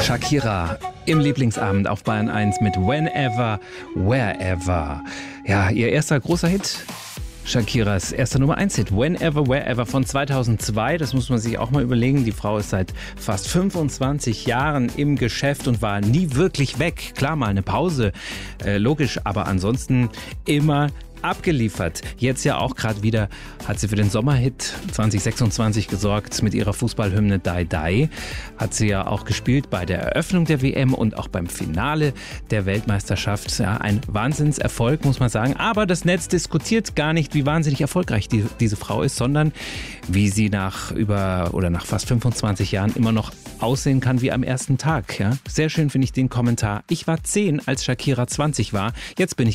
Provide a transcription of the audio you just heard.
Shakira im Lieblingsabend auf Bayern 1 mit Whenever, Wherever. Ja, ihr erster großer Hit. Shakiras erster Nummer 1 Hit, Whenever, Wherever von 2002. Das muss man sich auch mal überlegen. Die Frau ist seit fast 25 Jahren im Geschäft und war nie wirklich weg. Klar, mal eine Pause, logisch, aber ansonsten immer abgeliefert. Jetzt ja auch gerade wieder hat sie für den Sommerhit 2026 gesorgt mit ihrer Fußballhymne Die Die. Hat sie ja auch gespielt bei der Eröffnung der WM und auch beim Finale der Weltmeisterschaft. Ja, ein Wahnsinnserfolg, muss man sagen. Aber das Netz diskutiert gar nicht, wie wahnsinnig erfolgreich diese Frau ist, sondern wie sie nach fast 25 Jahren immer noch aussehen kann wie am ersten Tag. Ja? Sehr schön finde ich den Kommentar. Ich war 10, als Shakira 20 war. Jetzt bin ich